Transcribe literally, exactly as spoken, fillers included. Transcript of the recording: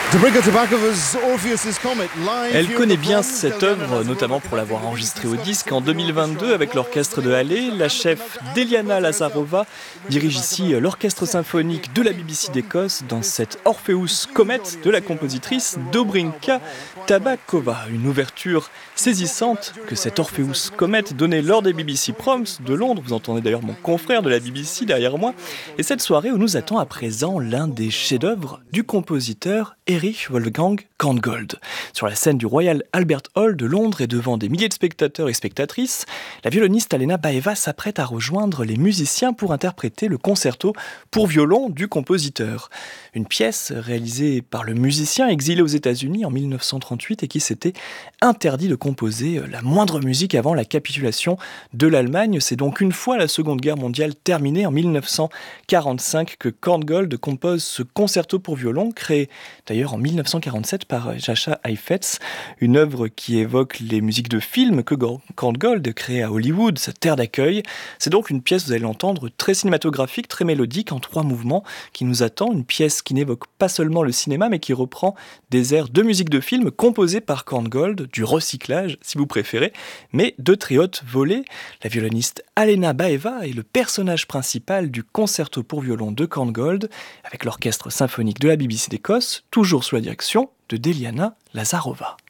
Elle connaît bien cette œuvre, notamment pour l'avoir enregistrée au disque en deux mille vingt-deux avec l'orchestre de Halle. La chef Deliana Lazarova dirige ici l'orchestre symphonique de la B B C d'Écosse dans cette Orpheus Comet de la compositrice Dobrinka Tabakova. Une ouverture saisissante que cette Orpheus Comet donnait lors des B B C Proms de Londres. Vous entendez d'ailleurs mon confrère de la B B C derrière moi. Et cette soirée où nous attend à présent l'un des chefs-d'œuvre du compositeur Erich Wolfgang Korngold. Sur la scène du Royal Albert Hall de Londres et devant des milliers de spectateurs et spectatrices, la violoniste Alena Baeva s'apprête à rejoindre les musiciens pour interpréter le concerto pour violon du compositeur. Une pièce réalisée par le musicien exilé aux États-Unis en dix-neuf cent trente-huit et qui s'était interdit de composer la moindre musique avant la capitulation de l'Allemagne. C'est donc une fois la Seconde Guerre mondiale terminée en dix-neuf cent quarante-cinq que Korngold compose ce concerto pour violon, créé d'ailleurs en dix-neuf cent quarante-sept par Jascha Heifetz, une œuvre qui évoque les musiques de films que Korngold créé à Hollywood, sa terre d'accueil. C'est donc une pièce, vous allez l'entendre, très cinématographique, très mélodique, en trois mouvements, qui nous attend. Une pièce qui n'évoque pas seulement le cinéma, mais qui reprend des airs de musique de film composés par Korngold, du recyclage, si vous préférez, mais de très haute volée. La violoniste Alena Baeva est le personnage principal du concerto pour violon de Korngold, avec l'orchestre symphonique de la B B C d'Écosse, toujours sous la direction de Deliana Lazarova.